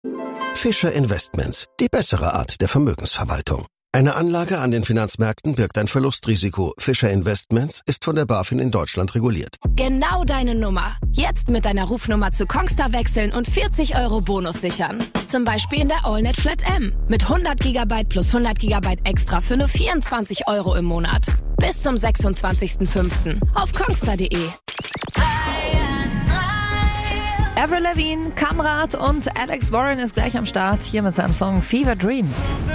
Fischer Investments, die bessere Art der Vermögensverwaltung. Eine Anlage an den Finanzmärkten birgt ein Verlustrisiko. Fischer Investments ist von der BaFin in Deutschland reguliert. Genau deine Nummer. Jetzt mit deiner Rufnummer zu Kongstar wechseln und 40 € Bonus sichern. Zum Beispiel in der AllNet Flat M. Mit 100 GB plus 100 GB extra für nur 24 € im Monat. Bis zum 26.05. auf kongstar.de. Avril Lavigne, Kamrat und Alex Warren ist gleich am Start, hier mit seinem Song Fever Dream.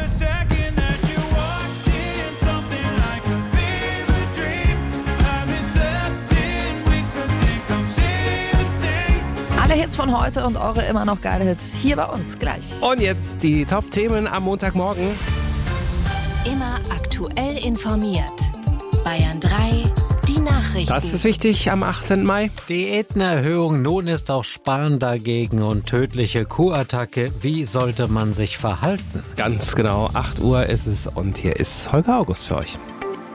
Alle Hits von heute und eure immer noch geile Hits hier bei uns gleich. Und jetzt die Top-Themen am Montagmorgen. Immer aktuell informiert. Bayern 3, die Nachrichten. Das ist wichtig am 8. Mai. Diätenerhöhung, nun ist auch Spahn dagegen und tödliche Kuhattacke. Wie sollte man sich verhalten? Ganz genau, 8 Uhr ist es und hier ist Holger August für euch.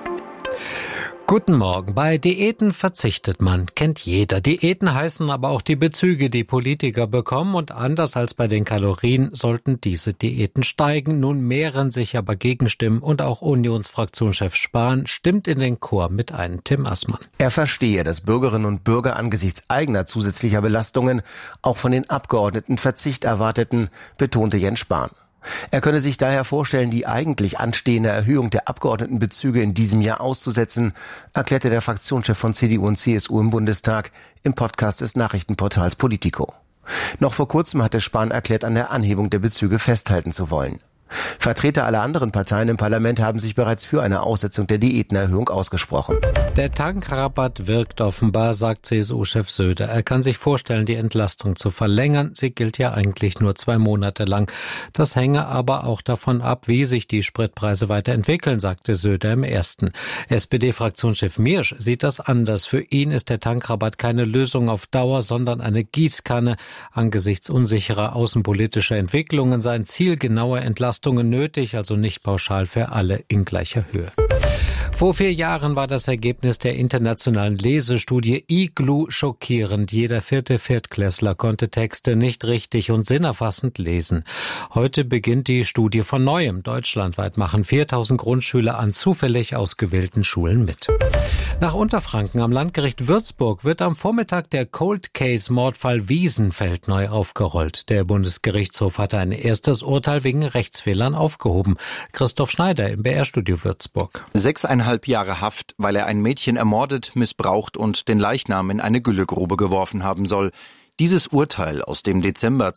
Guten Morgen. Bei Diäten verzichtet man, kennt jeder. Diäten heißen aber auch die Bezüge, die Politiker bekommen, und anders als bei den Kalorien sollten diese Diäten steigen. Nun mehren sich aber Gegenstimmen und auch Unionsfraktionschef Spahn stimmt in den Chor mit ein. Tim Assmann. Er verstehe, dass Bürgerinnen und Bürger angesichts eigener zusätzlicher Belastungen auch von den Abgeordneten Verzicht erwarteten, betonte Jens Spahn. Er könne sich daher vorstellen, die eigentlich anstehende Erhöhung der Abgeordnetenbezüge in diesem Jahr auszusetzen, erklärte der Fraktionschef von CDU und CSU im Bundestag im Podcast des Nachrichtenportals Politico. Noch vor kurzem hatte Spahn erklärt, an der Anhebung der Bezüge festhalten zu wollen. Vertreter aller anderen Parteien im Parlament haben sich bereits für eine Aussetzung der Diätenerhöhung ausgesprochen. Der Tankrabatt wirkt offenbar, sagt CSU-Chef Söder. Er kann sich vorstellen, die Entlastung zu verlängern. Sie gilt ja eigentlich nur 2 Monate lang. Das hänge aber auch davon ab, wie sich die Spritpreise weiterentwickeln, sagte Söder im Ersten. SPD-Fraktionschef Miersch sieht das anders. Für ihn ist der Tankrabatt keine Lösung auf Dauer, sondern eine Gießkanne. Angesichts unsicherer außenpolitischer Entwicklungen seien zielgenaue Entlastungen nötig, also nicht pauschal für alle in gleicher Höhe. Vor 4 Jahren war das Ergebnis der internationalen Lesestudie IGLU schockierend. Jeder 4. Viertklässler konnte Texte nicht richtig und sinnerfassend lesen. Heute beginnt die Studie von Neuem. Deutschlandweit machen 4000 Grundschüler an zufällig ausgewählten Schulen mit. Nach Unterfranken am Landgericht Würzburg wird am Vormittag der Cold Case Mordfall Wiesenfeld neu aufgerollt. Der Bundesgerichtshof hatte ein erstes Urteil wegen Rechtsfehlern aufgehoben. Christoph Schneider im BR-Studio Würzburg. 6,5 Jahre Haft, weil er ein Mädchen ermordet, missbraucht und den Leichnam in eine Güllegrube geworfen haben soll. Dieses Urteil aus dem Dezember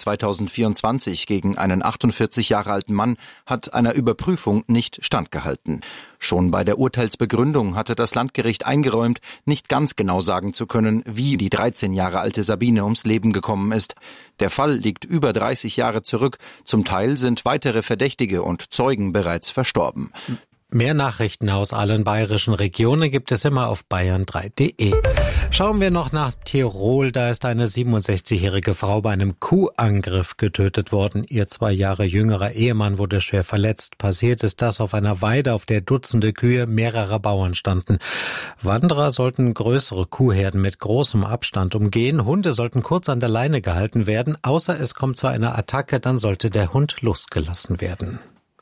2024 gegen einen 48 Jahre alten Mann hat einer Überprüfung nicht standgehalten. Schon bei der Urteilsbegründung hatte das Landgericht eingeräumt, nicht ganz genau sagen zu können, wie die 13 Jahre alte Sabine ums Leben gekommen ist. Der Fall liegt über 30 Jahre zurück. Zum Teil sind weitere Verdächtige und Zeugen bereits verstorben. Mehr Nachrichten aus allen bayerischen Regionen gibt es immer auf bayern3.de. Schauen wir noch nach Tirol. Da ist eine 67-jährige Frau bei einem Kuhangriff getötet worden. Ihr 2 Jahre jüngerer Ehemann wurde schwer verletzt. Passiert ist das auf einer Weide, auf der Dutzende Kühe mehrerer Bauern standen. Wanderer sollten größere Kuhherden mit großem Abstand umgehen. Hunde sollten kurz an der Leine gehalten werden. Außer es kommt zu einer Attacke, dann sollte der Hund losgelassen werden.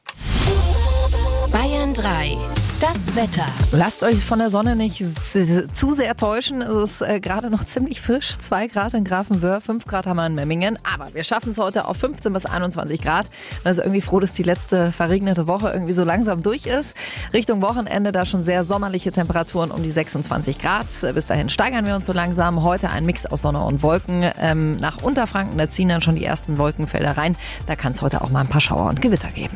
Bayern 3, das Wetter. Lasst euch von der Sonne nicht zu sehr täuschen. Es ist gerade noch ziemlich frisch. 2 Grad in Grafenwöhr, 5 Grad haben wir in Memmingen. Aber wir schaffen es heute auf 15 bis 21 Grad. Man ist irgendwie froh, dass die letzte verregnete Woche irgendwie so langsam durch ist. Richtung Wochenende da schon sehr sommerliche Temperaturen um die 26 Grad. Bis dahin steigern wir uns so langsam. Heute ein Mix aus Sonne und Wolken. Nach Unterfranken, da ziehen dann schon die ersten Wolkenfelder rein. Da kann es heute auch mal ein paar Schauer und Gewitter geben.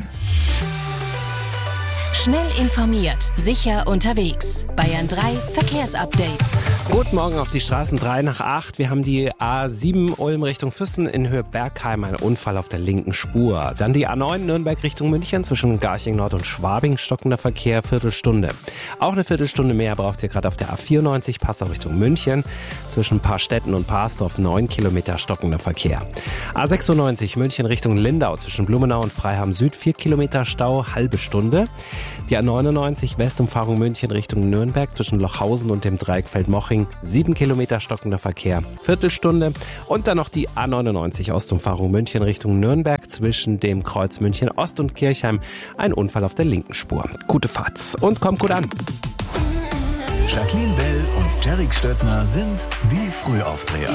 Schnell informiert, sicher unterwegs. Bayern 3 Verkehrsupdate. Guten Morgen auf die Straßen 3 nach 8. Wir haben die A7 Ulm Richtung Füssen in Höhe Bergheim, ein Unfall auf der linken Spur. Dann die A9 Nürnberg Richtung München zwischen Garching Nord und Schwabing, stockender Verkehr, Viertelstunde. Auch eine Viertelstunde mehr braucht ihr gerade auf der A94 Passau Richtung München. Zwischen Paarstetten und Parsdorf 9 Kilometer stockender Verkehr. A96 München Richtung Lindau zwischen Blumenau und Freiham Süd 4 Kilometer Stau, halbe Stunde. Die A99 Westumfahrung München Richtung Nürnberg zwischen Lochhausen und dem Dreieck Feldmoching. 7 Kilometer stockender Verkehr. Viertelstunde. Und dann noch die A99 Ostumfahrung München Richtung Nürnberg zwischen dem Kreuz München Ost und Kirchheim. Ein Unfall auf der linken Spur. Gute Fahrt und kommt gut an. Jacqueline Bell und Derek Stöttner sind die Frühaufdreher.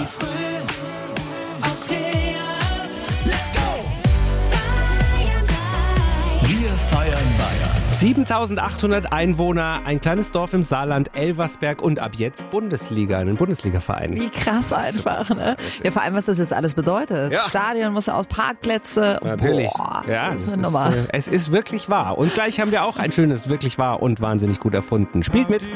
Wir feiern Bayern. 7.800 Einwohner, ein kleines Dorf im Saarland, Elversberg und ab jetzt Bundesliga, einen Bundesliga-Verein. Wie krass einfach, ne? Ja, vor allem, was das jetzt alles bedeutet. Ja. Stadion muss aus, Parkplätze. Natürlich. Boah, Ja, das ist eine Nummer. Es ist wirklich wahr. Und gleich haben wir auch ein schönes wirklich wahr und wahnsinnig gut erfunden. Spielt mit.